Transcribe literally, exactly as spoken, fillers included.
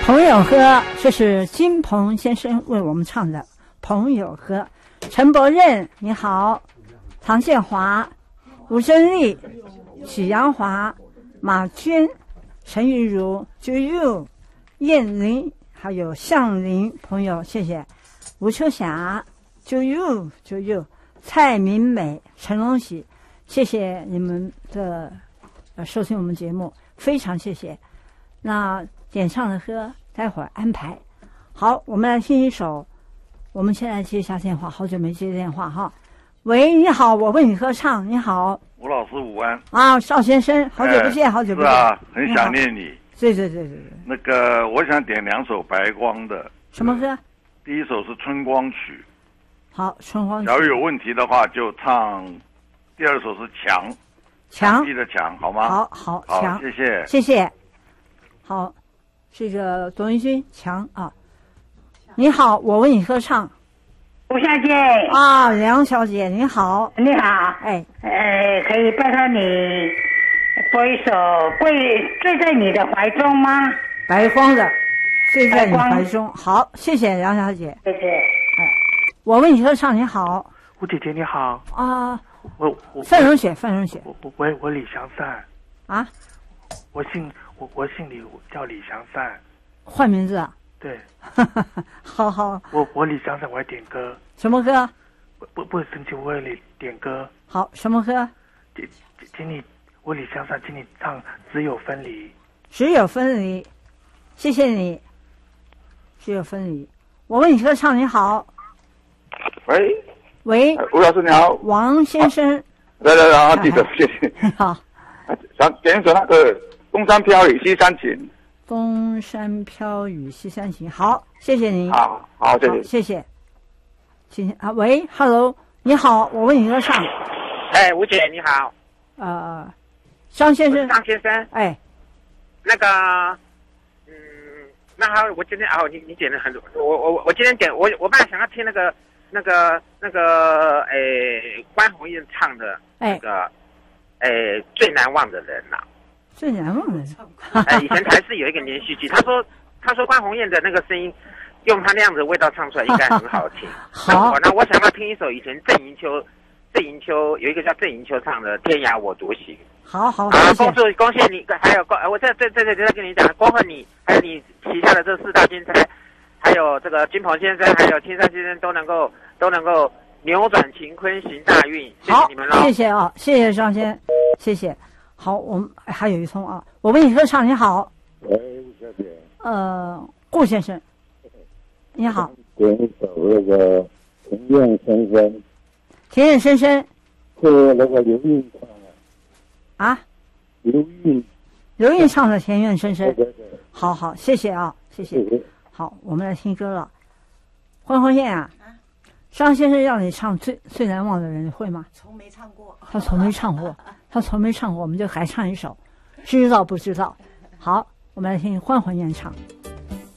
朋友喝，这是金鹏先生为我们唱的《朋友喝》。陈伯任你好，唐建华、吴珍丽、许阳华、马军、陈玉茹、就佑、燕玲，还有向林朋友，谢谢。吴秋霞、就佑、就佑、蔡明美、陈龙喜，谢谢你们的呃收听我们节目，非常谢谢。那点唱的歌待会儿安排好，我们来听一首。我们先来接一下电话，好久没接电话哈。喂，你好，我为你歌唱。你好， 吴老师午安。 啊，邵先生，好久不见，哎、好久不见。 是啊，很想念你。 对对对对对。 那个，我想点两首白光的。 什么歌？ 第一首是《春光曲》。 好，春光曲。 假如有问题的话，就唱。第二首是《墙》。 墙。 墙壁的墙，好吗？ 好好， 好， 墙。 谢谢。 谢谢。好，这个董一军，墙啊。你好，我为你歌唱。 吴小姐啊，梁小姐你好。 你好， 哎， 呃，可以拜托你播一首《跪醉在你的怀中》吗？ 白光的《醉在你怀中》。好，谢谢梁小姐。 谢谢。 哎，我为你歌唱。你好， 吴姐姐你好。 啊， 我我范荣雪，范荣雪。 我我我我李祥善。 啊？ 我姓我我姓李，我叫李祥善。 换名字啊？ 对。 好好。 我我李祥善，我要点歌。 什么歌？ 不不不生气，我为你点歌。 好，什么歌？ 请请你，我李祥善，请你唱《只有分离》。 只有分离，谢谢你。只有分离，我为你歌唱。你好。 喂。 喂。 吴老师你好。 王先生。 来来来，记得谢谢。 你好。 想点一首那个《东山飘雨西山晴》。 东山飘雨西山晴，好，谢谢您。 好，好，谢谢， 谢谢。谢谢啊，喂 ，Hello， 你好，我为你歌唱。 哎，吴姐你好。 呃，张先生。 张先生。 哎， 那个，嗯，那好，我今天啊，你你点了很多，我我我今天点，我我本来想要听那个那个那个，诶，关宏燕唱的那个，诶，最难忘的人呐、啊。 最难忘的人。 哎，以前台视有一个连续剧，他说他说关宏燕的那个声音，用他那样子的味道唱出来应该很好听。 好， 那我想要听一首以前郑银秋郑银秋有一个叫郑银秋唱的《天涯我独行》。 好好， 啊，恭祝恭喜你，还有恭我在在在在在跟你讲，恭贺你，还有你旗下的这四大金钗，还有这个金鹏先生，还有青山先生都能够都能够扭转乾坤行大运。谢谢你们了， 谢谢啊，谢谢张先，谢谢。好，我们还有一通啊，我为你歌唱。你好。 喂，吴小姐。 呃，顾先生，你好。 点一首那个《田园深深》。 田园深深。 是那个刘韵唱的。 啊？ 刘韵。 刘韵唱的《田园深深》。 对对对。 好好，谢谢啊，谢谢。 谢谢。 好，我们来听歌了。欢欢燕啊，张先生让你唱最最难忘的人，你会吗？ 从没唱过。 他从没唱过。他从没唱过，我们就还唱一首，知道不知道？好，我们来听欢欢演唱。